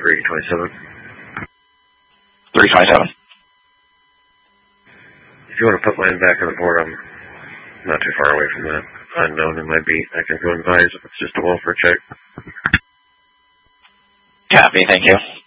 327. 327. If you want to put mine back on the board, I'm not too far away from that unknown in my beat. I can go advise if it's just a welfare check. Copy, thank you.